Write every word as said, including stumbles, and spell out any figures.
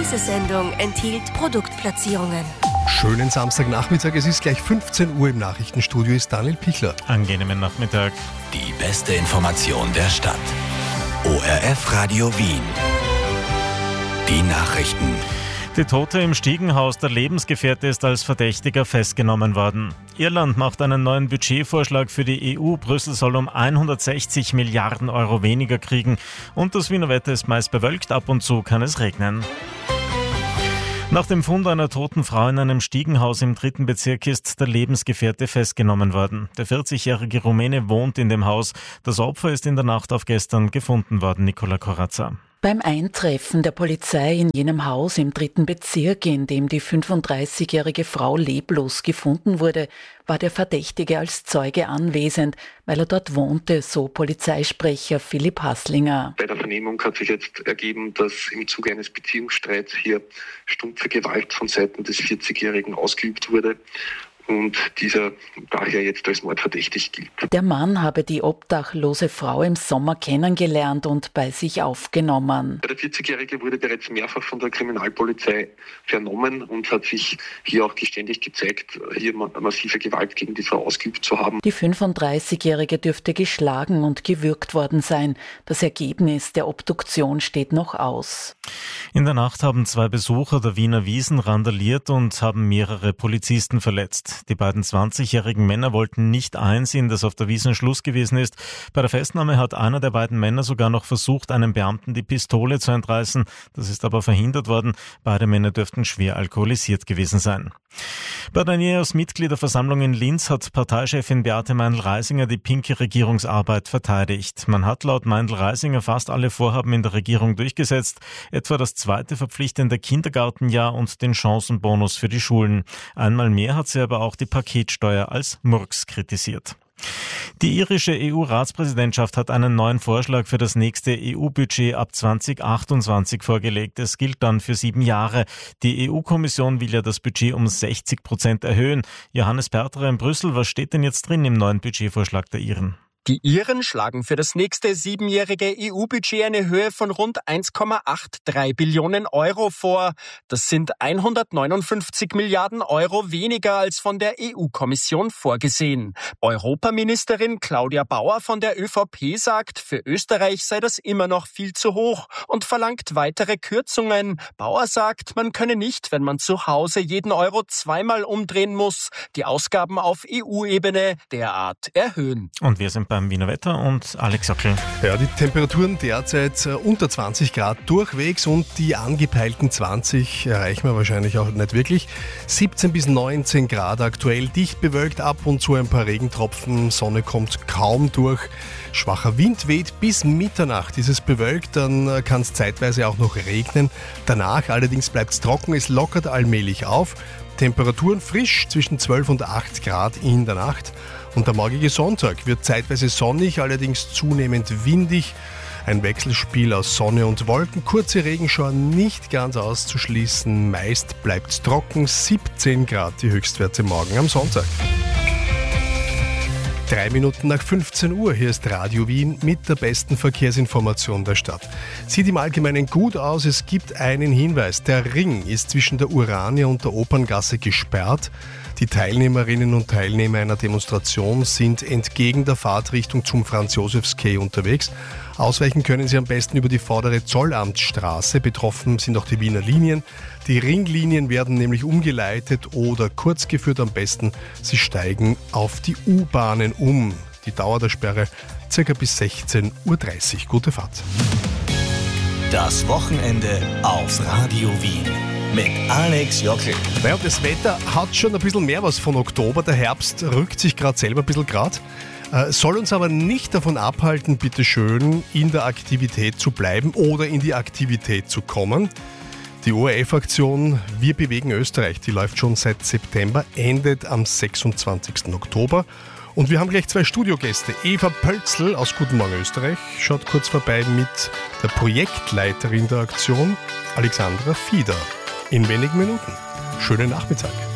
Diese Sendung enthielt Produktplatzierungen. Schönen Samstagnachmittag, es ist gleich fünfzehn Uhr, im Nachrichtenstudio ist Daniel Pichler. Angenehmen Nachmittag. Die beste Information der Stadt. O R F Radio Wien. Die Nachrichten. Die Tote im Stiegenhaus, der Lebensgefährte, ist als Verdächtiger festgenommen worden. Irland macht einen neuen Budgetvorschlag für die E U. Brüssel soll um hundertsechzig Milliarden Euro weniger kriegen. Und das Wiener Wetter ist meist bewölkt, ab und zu kann es regnen. Nach dem Fund einer toten Frau in einem Stiegenhaus im dritten Bezirk ist der Lebensgefährte festgenommen worden. Der vierzigjährige Rumäne wohnt in dem Haus. Das Opfer ist in der Nacht auf gestern gefunden worden, Nicola Corazza. Beim Eintreffen der Polizei in jenem Haus im dritten Bezirk, in dem die fünfunddreißigjährige Frau leblos gefunden wurde, war der Verdächtige als Zeuge anwesend, weil er dort wohnte, so Polizeisprecher Philipp Hasslinger. Bei der Vernehmung hat sich jetzt ergeben, dass im Zuge eines Beziehungsstreits hier stumpfe Gewalt von Seiten des vierzigjährigen ausgeübt wurde und dieser daher jetzt als mordverdächtig gilt. Der Mann habe die obdachlose Frau im Sommer kennengelernt und bei sich aufgenommen. Der vierzigjährige wurde bereits mehrfach von der Kriminalpolizei vernommen und hat sich hier auch geständig gezeigt, hier massive Gewalt gegen die Frau ausgeübt zu haben. Die fünfunddreißigjährige dürfte geschlagen und gewürgt worden sein. Das Ergebnis der Obduktion steht noch aus. In der Nacht haben zwei Besucher der Wiener Wiesn randaliert und haben mehrere Polizisten verletzt. Die beiden zwanzigjährigen Männer wollten nicht einsehen, dass auf der Wiesn Schluss gewesen ist. Bei der Festnahme hat einer der beiden Männer sogar noch versucht, einem Beamten die Pistole zu entreißen. Das ist aber verhindert worden. Beide Männer dürften schwer alkoholisiert gewesen sein. Bei der NEOS-Mitgliederversammlung in Linz hat Parteichefin Beate Meindl-Reisinger die pinke Regierungsarbeit verteidigt. Man hat laut Meindl-Reisinger fast alle Vorhaben in der Regierung durchgesetzt, etwa das zweite verpflichtende Kindergartenjahr und den Chancenbonus für die Schulen. Einmal mehr hat sie aber auch die Paketsteuer als Murks kritisiert. Die irische E U-Ratspräsidentschaft hat einen neuen Vorschlag für das nächste E U-Budget ab zweitausendachtundzwanzig vorgelegt. Es gilt dann für sieben Jahre. Die E U-Kommission will ja das Budget um sechzig Prozent erhöhen. Johannes Perterer in Brüssel, was steht denn jetzt drin im neuen Budgetvorschlag der Iren? Die Iren schlagen für das nächste siebenjährige E U-Budget eine Höhe von rund eins Komma dreiundachtzig Billionen Euro vor. Das sind hundertneunundfünfzig Milliarden Euro weniger als von der E U-Kommission vorgesehen. Europaministerin Claudia Bauer von der ÖVP sagt, für Österreich sei das immer noch viel zu hoch und verlangt weitere Kürzungen. Bauer sagt, man könne nicht, wenn man zu Hause jeden Euro zweimal umdrehen muss, die Ausgaben auf E U-Ebene derart erhöhen. Und wir sind bei beim Wiener Wetter und Alex Sockel. Ja, die Temperaturen derzeit unter zwanzig Grad durchwegs und die angepeilten zwanzig erreichen wir wahrscheinlich auch nicht wirklich. siebzehn bis neunzehn Grad aktuell, dicht bewölkt, ab und zu ein paar Regentropfen, Sonne kommt kaum durch. Schwacher Wind weht bis Mitternacht. Ist es bewölkt, dann kann es zeitweise auch noch regnen. Danach allerdings bleibt es trocken, es lockert allmählich auf. Temperaturen frisch zwischen zwölf und acht Grad in der Nacht. Und der morgige Sonntag wird zeitweise sonnig, allerdings zunehmend windig. Ein Wechselspiel aus Sonne und Wolken. Kurze Regenschauer nicht ganz auszuschließen. Meist bleibt es trocken. siebzehn Grad die Höchstwerte morgen am Sonntag. Drei Minuten nach fünfzehn Uhr, hier ist Radio Wien mit der besten Verkehrsinformation der Stadt. Sieht im Allgemeinen gut aus, es gibt einen Hinweis. Der Ring ist zwischen der Urania und der Operngasse gesperrt. Die Teilnehmerinnen und Teilnehmer einer Demonstration sind entgegen der Fahrtrichtung zum Franz-Josefs-Quai unterwegs. Ausweichen können sie am besten über die vordere Zollamtsstraße. Betroffen sind auch die Wiener Linien. Die Ringlinien werden nämlich umgeleitet oder kurz geführt. Am besten, sie steigen auf die U-Bahnen um. Die Dauer der Sperre ca. bis sechzehn Uhr dreißig. Gute Fahrt. Das Wochenende auf Radio Wien mit Alex Jockel. Naja, und das Wetter hat schon ein bisschen mehr was von Oktober. Der Herbst rückt sich gerade selber ein bisschen grad. Äh, soll uns aber nicht davon abhalten, bitteschön, in der Aktivität zu bleiben oder in die Aktivität zu kommen. Die O R F-Aktion Wir bewegen Österreich, die läuft schon seit September, endet am sechsundzwanzigsten Oktober. Und wir haben gleich zwei Studiogäste. Eva Pölzl aus Guten Morgen Österreich schaut kurz vorbei mit der Projektleiterin der Aktion, Alexandra Fieder. In wenigen Minuten. Schönen Nachmittag.